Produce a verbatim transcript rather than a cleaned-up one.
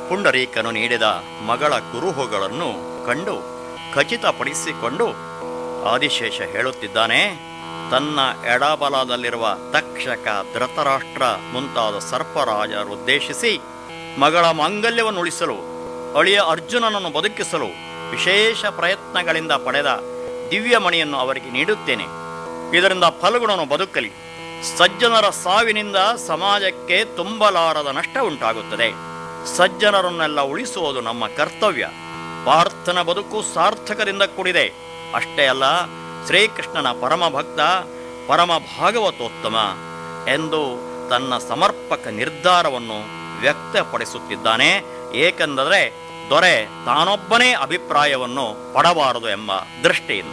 ಪುಂಡರೀಕನು ನೀಡಿದ ಮಗಳ ಕುರುಹುಗಳನ್ನು ಕಂಡು ಖಚಿತಪಡಿಸಿಕೊಂಡು ಆದಿಶೇಷ ಹೇಳುತ್ತಿದ್ದಾನೆ, ತನ್ನ ಎಡಬಲದಲ್ಲಿರುವ ತಕ್ಷಕ, ಧೃತರಾಷ್ಟ್ರ ಮುಂತಾದ ಸರ್ಪರಾಜರುದ್ದೇಶಿಸಿ ಮಗಳ ಮಾಂಗಲ್ಯವನ್ನು ಉಳಿಸಲು, ಅಳಿಯ ಅರ್ಜುನನನ್ನು ಬದುಕಿಸಲು ವಿಶೇಷ ಪ್ರಯತ್ನಗಳಿಂದ ಪಡೆದ ದಿವ್ಯಮಣಿಯನ್ನು ಅವರಿಗೆ ನೀಡುತ್ತೇನೆ. ಇದರಿಂದ ಫಲ್ಗುಣನು ಬದುಕಲಿ. ಸಜ್ಜನರ ಸಾವಿನಿಂದ ಸಮಾಜಕ್ಕೆ ತುಂಬಲಾರದ ನಷ್ಟ ಉಂಟಾಗುತ್ತದೆ. ಸಜ್ಜನರನ್ನೆಲ್ಲ ಉಳಿಸುವುದು ನಮ್ಮ ಕರ್ತವ್ಯ. ಪಾರ್ಥನ ಬದುಕು ಸಾರ್ಥಕದಿಂದ ಕೂಡಿದೆ. ಅಷ್ಟೇ ಅಲ್ಲ, ಶ್ರೀಕೃಷ್ಣನ ಪರಮ ಭಕ್ತ, ಪರಮ ಭಾಗವತೋತ್ತಮ ಎಂದು ತನ್ನ ಸಮರ್ಪಕ ನಿರ್ಧಾರವನ್ನು ವ್ಯಕ್ತಪಡಿಸುತ್ತಿದ್ದಾನೆ. ಏಕೆಂದರೆ ದೊರೆ ತಾನೊಬ್ಬನೇ ಅಭಿಪ್ರಾಯವನ್ನು ಪಡಬಾರದು ಎಂಬ ದೃಷ್ಟಿಯಿಂದ.